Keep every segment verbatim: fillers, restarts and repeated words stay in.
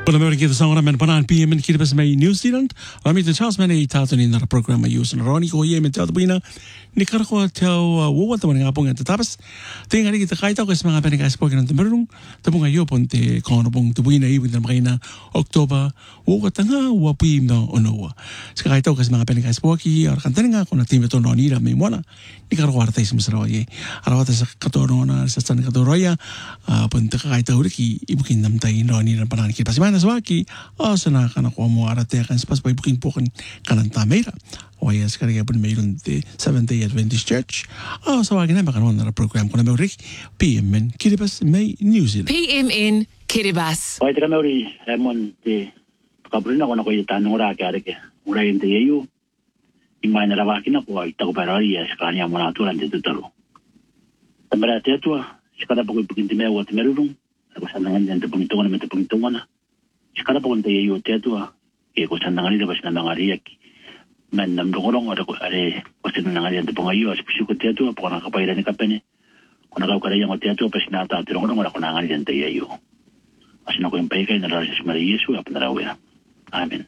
Well, American song men banan P M in Kiribati may New Zealand. Rami te Charles man e tātou ni nara program a use na roni ko ye me te atuina. Ni karako tau wo ta nga ponga te tapas. Te ngari te kaita ko smanga pene ka spoken te merung. Te ponga yo pon te kono pon te buina i wina maina October wo ta nga wa pi no ono. Ska kaita ko smanga pene ka spoki ar kantenga ko na time to no ni ra me mona. Ni karako arta ismo sra ye. Ara ta sa katoro na sa san katoro ya. Pon te kaita uriki ibukin nam tai no ni ra banan ki pasmana swaki asana kana ko mo arate kan spas by booking poken kanan tamera o yes kaya pun mayroon the Seventh Day Adventist Church oh so agin na kanon na program ko na Maurik P M N Kiribati may New Zealand P M N Kiribati ay tira Mauri lemon de kabrina ko na ko ita no ra kare ke ura inte yeyu imay na rawaki na ko ay ta ko parari ya skania mo na tulan de tutaro tambara tetua skada po ko booking me wa temerung ko sanangan den te booking to na me te booking to na Sekarang pun dia yo tetua, ke ko sandang ali dapat sandang ali yak, man nam dongorong ada ko are ko sandang ali ante pongayo as pusu ko tetua pokona kapaira ni kapene, ko nakau kara yang tetua pas na ta dongorong ada ko nangali ante yo. Asina ko impai kai na rasa mari Yesu apa na rawa. Amen.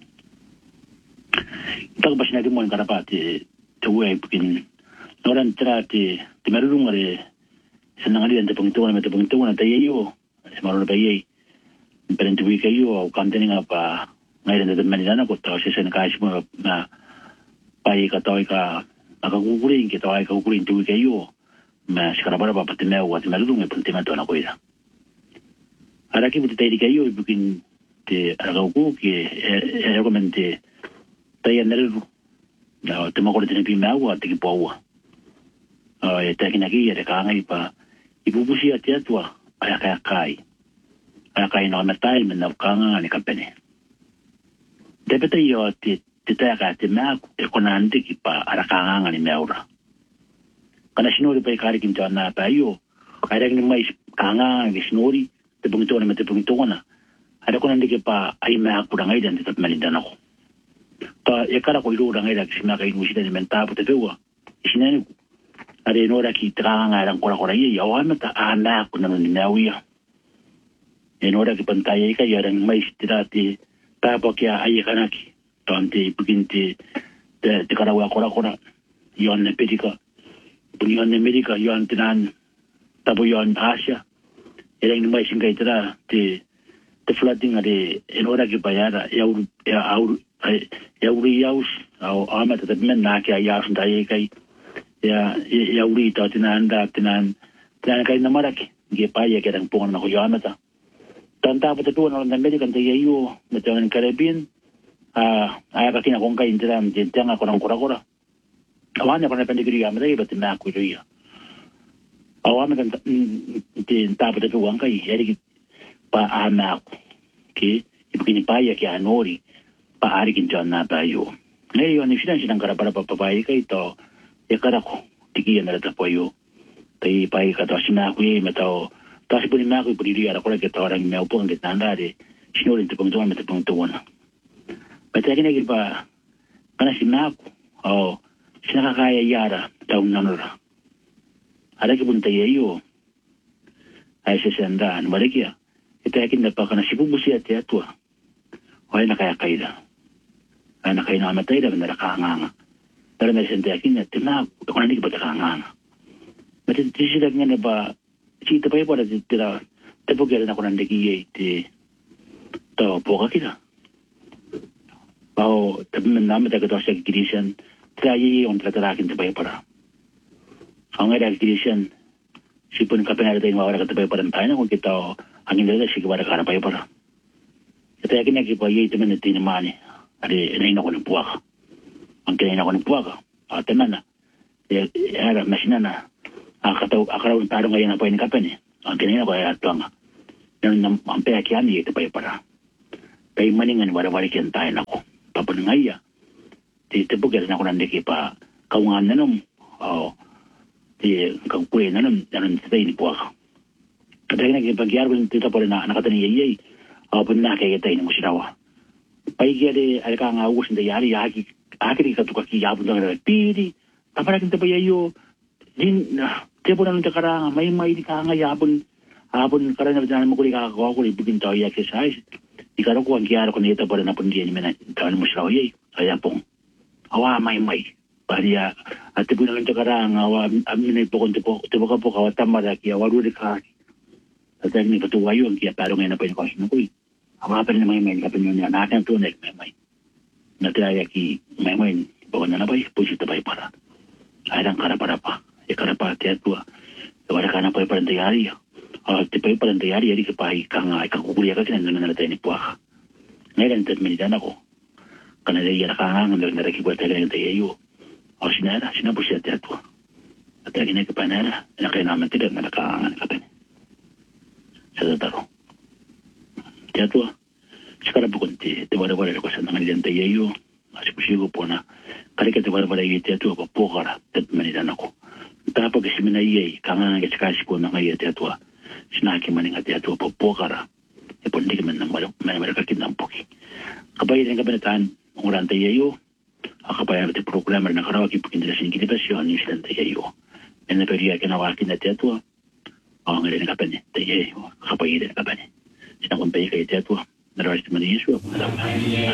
Ita ko pas na di mo ngara pa te tuwe bikin noran tra te te merung are sandang ali ante pongito na me te pongito na te yo. Semaro na bayai. Perente wika yo au kanteninga pa ngai rende menina ko tau se sen kai mo na pai ka tau ka aka kukuri ke tau ka kukuri tu wika yo ma sikara bara pa te meu wa te melu me punte ma tona koira ara ki buti tai ka yo bukin te ara ku ke e recomente tai aneru na te mo ko te pi mau wa te ki po wa ai te kina ki e ka ngai pa ibubusi ate atua ai ka kai Akai no metai men na kanga ni kapene. Depete yo ti ti ta ka ti ma e konante ki pa ara kanga ni meura. Kana sinori pe kari kin tana pa yo. Kare ni mai kanga ni sinori te bungito na te bungito na. Ara konante ki pa ai ma ku rangai dan te mani dana ko. Ta e kara ko iro rangai da ki ma kai musi de menta po te pewa. Isinani are no ra ki tranga ran kora kora ye yo amata ana ku na ni meuia. En ora que pantalla ka yarang mais tirati tapo kia ai kanaki tante bukinti te te karawa kora kora yon Amerika bunyon Amerika yon tinan tapo yon Asia erang mais singai tira te te flooding ade en ora que bayara yau yau yau yaus au amata te men na kia yaus ndai kai ya yau ri ta tinan da tinan tinan kai namaraki ge paya ke rang pon na ko yamata tanta pa tuwa na Amerika te yayo na tuwa ng Caribbean ah ay kakina kong kain tira mjentang ako ng kura-kura awan ako na pandigiri amata iba tina ako ito awan na tanta pa tuwa ang kain yari pa anak ki ibigin paya ki anori pa ari kin tuwa na tayo ngayon ni sinan sinang karapara pa papayi ka ito yakara ko tigiyan na rata po yo tayo payi ka to sinako yung matao Kasi po ni Mako ipuriri ara kora kita orang mau pun kita anda de sinori te pengtuan te pengtuan. Pati kini kita kana si Mako oh sinaka kaya yara taun nanora. Ada ki pun tayo yo ay se sendan balikia. Kita kini pa kana si bubusi at atua. Ay na kaya kaida. Ay na kaya na matay da na kanganga. Pero na sente kini te Mako ko na ni ba kanganga. Pati tisidag nga na ba si te pai para te tira te pokera na konande ki ye te to poka kira pao te men nama te kato sa kirisyan tra ye on tra tra kin te pai para ang era kirisyan si pun kapena te ngawara ka te pai para taina ko kita angin dela si kawara ka pai para ito yakin na ki pa ye te men te ni mani ari nei na ko ni puaka ang kaya na ko ni puaka ate mana era masinana akataw akaraw taro ngayon na po ni kapene ang kinina ko ay atwang nang ampe akiani ito pa para kay maningan wala-wala kiyan tayo nako tapon ngaya ti tebugel na ko nandiki pa kaungan na nung o ti kangkuy na nung nanon sa ni puwaka kadang nagpagyar ko tita pa rin na nakatani yay o pun na kaya tayo ni musirawa paigya ay ka nga ugus na yari yaki akiri ka tukaki yapon na pili taparakin tayo yayo din Tiap orang nak kerang, mai mai di kanga ya pun, apun kerana berjalan mukuli kakak kau kuli bikin tahu ya exercise. Ikaro ko ang kiara ko nito para na pundi ni mena kan mo siya oy ay pong awa may may paria ate po lang takarang awa amin ay po konti po tubo ka po kawata maraki awaru de ka at ni patuwayo ang kiya pero ngayon na pa ko sino ko awa pa ni may may ka pinyo niya natin to nek may may nataya ki may may po na na bay po sita bay para ay lang kara para pa e kara pa te atua wala ka na pa para ndayari ah te pa para ndayari ari ka pa ikang ay kakukuriya ka kinan na natin ni puaka ngayon tat minidana ko kana dai ya ka ang nang naraki ko tayo ng tayo o sinara sinabu siya te atua at lagi na ka pa nara na kaya naman tidak na nakaangan ka pa sa taro te atua sikara po kunti te wala wala ko sa nang nang tayo asi po sigo po na kari ka te wala wala te atua po pokara tat minidana ko tapos kasi minayay kangang kasi ko na ngayon te atua sinaki maning ati atua po pokara e po hindi ka man nang malakakin ng poki kapay rin ka banataan umuran tayo akapay ati programmer na karawaki po kinila sinikilipasyon New Zealand tayo e na periya kinawakin na ati atua o nga rin ka pa niya tayo kapay rin ka pa niya sinakumpay ka ati atua narawas naman ni Yesu